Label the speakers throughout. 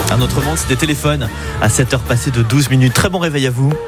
Speaker 1: Un autre monde, c'est des téléphones à 7h passées de 12 minutes. Très bon réveil à vous.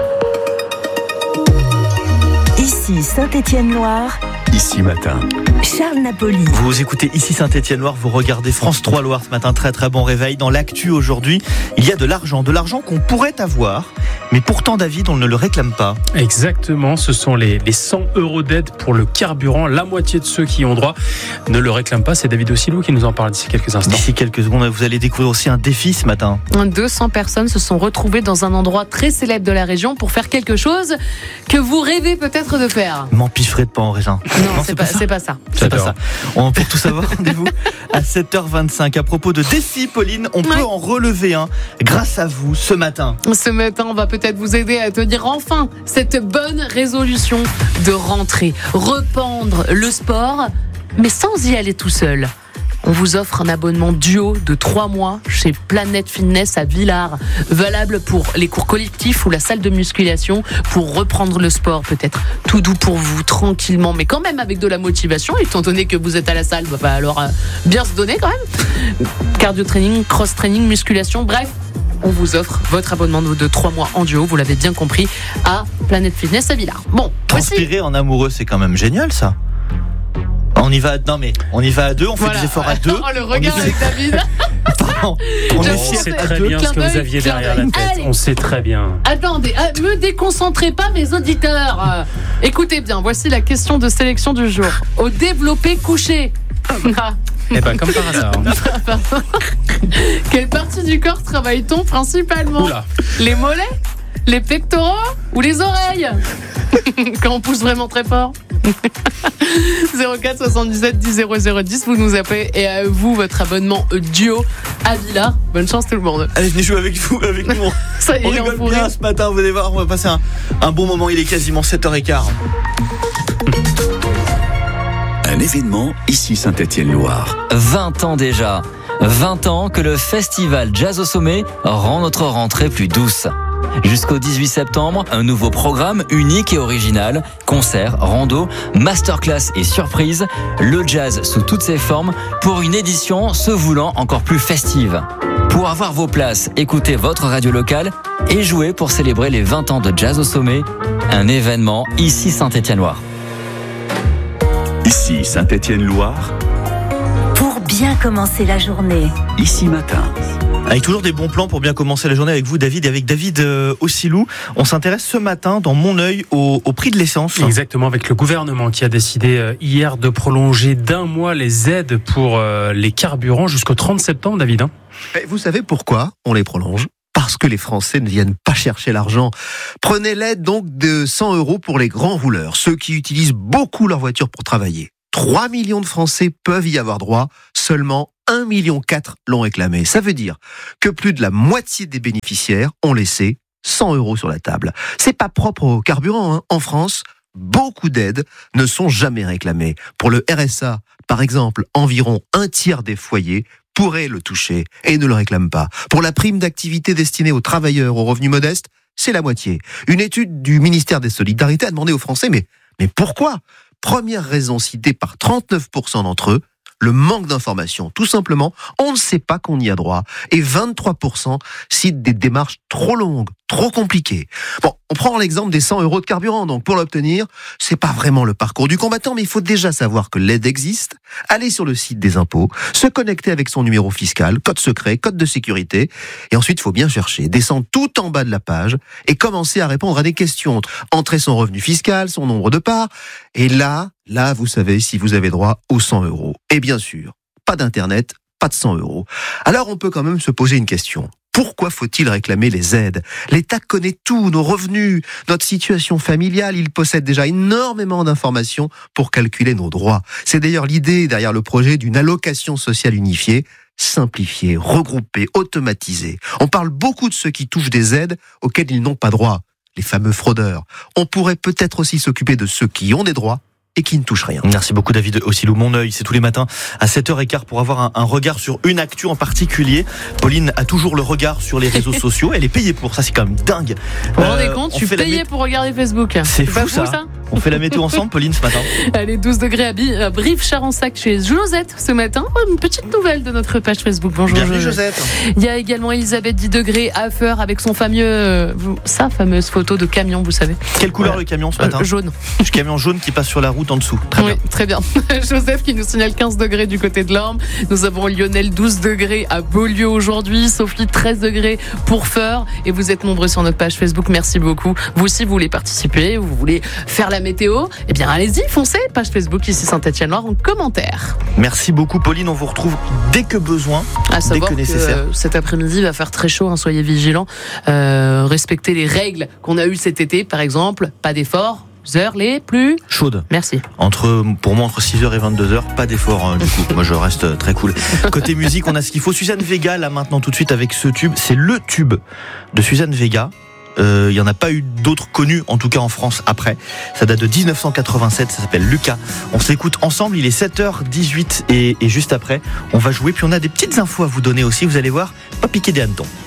Speaker 2: Ici Saint-Étienne-Loire.
Speaker 3: Ici Matin.
Speaker 2: Charles Napoli.
Speaker 1: Vous écoutez ici Saint-Étienne-Loire, vous regardez France 3 Loire ce matin. Très très bon réveil. Dans l'actu aujourd'hui, il y a de l'argent qu'on pourrait avoir, mais pourtant David, on ne le réclame pas.
Speaker 4: Exactement, ce sont les 100 € d'aide pour le carburant. La moitié de ceux qui y ont droit ne le réclament pas. C'est David Ossilou qui nous en parle d'ici quelques instants.
Speaker 1: D'ici quelques secondes, vous allez découvrir aussi un défi ce matin.
Speaker 5: 200 personnes se sont retrouvées dans un endroit très célèbre de la région pour faire quelque chose que vous rêvez peut-être de faire.
Speaker 1: M'empiffrer de pas en raisin.
Speaker 5: Non, c'est pas ça.
Speaker 1: C'est pas ça. Pour tout savoir, rendez-vous à 7h25. À propos de défis, Pauline, on peut en relever un grâce à vous ce matin.
Speaker 5: Ce matin, on va peut-être vous aider à tenir enfin cette bonne résolution de rentrée. Reprendre le sport, mais sans y aller tout seul. On vous offre un abonnement duo de 3 mois chez Planète Fitness à Villars, valable pour les cours collectifs ou la salle de musculation, pour reprendre le sport, peut-être tout doux pour vous, tranquillement, mais quand même avec de la motivation, étant donné que vous êtes à la salle, alors bien se donner quand même. Cardio training, cross training, musculation, bref. On vous offre votre abonnement de 3 mois en duo, vous l'avez bien compris, à Planète Fitness à Villars. Bon,
Speaker 1: transpirer en amoureux, c'est quand même génial ça. On y va à deux, on fait des efforts à deux.
Speaker 5: Oh, le regard avec David.
Speaker 1: On
Speaker 4: sait très bien ce que vous aviez derrière la tête.
Speaker 5: Allez.
Speaker 4: On sait très bien.
Speaker 5: Attendez, me déconcentrez pas mes auditeurs. Écoutez bien, voici la question de sélection du jour. Au développé couché.
Speaker 4: Eh ben, comme par hasard.
Speaker 5: Quelle partie du corps travaille-t-on principalement ?
Speaker 4: Oula.
Speaker 5: Les mollets ? Les pectoraux ou les oreilles? Quand on pousse vraiment très fort. 04 77 10 00 10, vous nous appelez et à vous votre abonnement duo à Villars. Bonne chance tout le monde.
Speaker 1: Allez, venez jouer avec nous.
Speaker 5: Ça y est,
Speaker 1: on rigole bien ce matin, vous allez voir, on va passer un bon moment, il est quasiment 7h15.
Speaker 3: Un événement ici Saint-Étienne-Loire.
Speaker 6: 20 ans déjà. 20 ans que le festival Jazz au sommet rend notre rentrée plus douce. Jusqu'au 18 septembre, un nouveau programme unique et original. Concerts, rando, masterclass et surprises. Le jazz sous toutes ses formes pour une édition se voulant encore plus festive. Pour avoir vos places, écoutez votre radio locale et jouez pour célébrer les 20 ans de Jazz au sommet. Un événement ici Saint-Étienne-Loire.
Speaker 3: Ici Saint-Étienne-Loire.
Speaker 2: Pour bien commencer la journée.
Speaker 3: Ici Matin.
Speaker 1: Avec toujours des bons plans pour bien commencer la journée avec vous, David, et avec David Ossilou. On s'intéresse ce matin, dans Mon Œil, au prix de l'essence.
Speaker 4: Exactement, avec le gouvernement qui a décidé hier de prolonger d'1 mois les aides pour les carburants jusqu'au 30 septembre, David.
Speaker 7: Vous savez pourquoi on les prolonge ? Parce que les Français ne viennent pas chercher l'argent. Prenez l'aide donc de 100 € pour les grands rouleurs, ceux qui utilisent beaucoup leur voiture pour travailler. 3 millions de Français peuvent y avoir droit, seulement 1,4 million l'ont réclamé. Ça veut dire que plus de la moitié des bénéficiaires ont laissé 100 € sur la table. C'est pas propre au carburant, hein. En France, beaucoup d'aides ne sont jamais réclamées. Pour le RSA, par exemple, environ 1/3 des foyers pourraient le toucher et ne le réclament pas. Pour la prime d'activité destinée aux travailleurs aux revenus modestes, c'est la moitié. Une étude du ministère des Solidarités a demandé aux Français, mais pourquoi ? Première raison citée par 39% d'entre eux, le manque d'information. Tout simplement, on ne sait pas qu'on y a droit. Et 23% citent des démarches trop longues, trop compliquées. Bon, on prend l'exemple des 100 € de carburant. Donc, pour l'obtenir, c'est pas vraiment le parcours du combattant, mais il faut déjà savoir que l'aide existe, aller sur le site des impôts, se connecter avec son numéro fiscal, code secret, code de sécurité. Et ensuite, il faut bien chercher, descendre tout en bas de la page et commencer à répondre à des questions. Entrer son revenu fiscal, son nombre de parts. Et là, vous savez si vous avez droit aux 100 €. Et bien sûr, pas d'internet, pas de 100 €. Alors on peut quand même se poser une question. Pourquoi faut-il réclamer les aides ? L'État connaît tout, nos revenus, notre situation familiale, il possède déjà énormément d'informations pour calculer nos droits. C'est d'ailleurs l'idée derrière le projet d'une allocation sociale unifiée, simplifiée, regroupée, automatisée. On parle beaucoup de ceux qui touchent des aides auxquelles ils n'ont pas droit, les fameux fraudeurs. On pourrait peut-être aussi s'occuper de ceux qui ont des droits et qui ne touchent rien.
Speaker 1: Merci beaucoup David Ossilou. Mon Œil, c'est tous les matins à 7h15 pour avoir un regard sur une actu en particulier. Pauline a toujours le regard sur les réseaux sociaux. Elle est payée pour ça, c'est quand même dingue.
Speaker 5: Vous vous rendez compte, je suis payée pour regarder Facebook.
Speaker 1: C'est fou
Speaker 5: pas
Speaker 1: ça.
Speaker 5: fou ça
Speaker 1: On fait la météo ensemble, Pauline, ce matin.
Speaker 5: Allez, 12 degrés à Brive-Charensac chez Josette ce matin. Une petite nouvelle de notre page Facebook. Bonjour
Speaker 1: Bienvenue Josette.
Speaker 5: Il y a également Elisabeth, 10 degrés à Feur avec sa fameuse photo de camion, vous savez.
Speaker 1: Quelle couleur le camion ce matin?
Speaker 5: Jaune.
Speaker 1: Le camion jaune qui passe sur la route en dessous. Très bien.
Speaker 5: Très bien. Joseph qui nous signale 15 degrés du côté de l'Orme. Nous avons Lionel, 12 degrés à Beaulieu aujourd'hui. Sophie, 13 degrés pour Feur. Et vous êtes nombreux sur notre page Facebook. Merci beaucoup. Vous aussi, vous voulez participer, vous voulez faire la météo, eh bien allez-y, foncez. Page Facebook ici Saint-Etienne-Loire en commentaire.
Speaker 1: Merci beaucoup Pauline, on vous retrouve dès que besoin, dès que nécessaire.
Speaker 5: Cet après-midi, il va faire très chaud, soyez vigilants. Respectez les règles qu'on a eues cet été, par exemple, pas d'efforts. Heures les plus
Speaker 1: chaudes.
Speaker 5: Merci.
Speaker 1: Pour moi, entre 6h et 22h, pas d'effort du coup. Moi, je reste très cool. Côté musique, on a ce qu'il faut. Suzanne Vega, là maintenant, tout de suite, avec ce tube. C'est le tube de Suzanne Vega. Il n'y en a pas eu d'autres connus, en tout cas en France, après. Ça date de 1987, ça s'appelle Lucas. On s'écoute ensemble, il est 7h18 et juste après, on va jouer. Puis on a des petites infos à vous donner aussi, vous allez voir, pas piquer des hannetons.